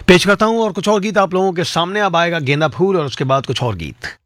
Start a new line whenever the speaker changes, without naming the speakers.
पेश करता हूं और कुछ और गीत आप लोगों के सामने। अब आएगा गेंदा फूल और उसके बाद कुछ और गीत।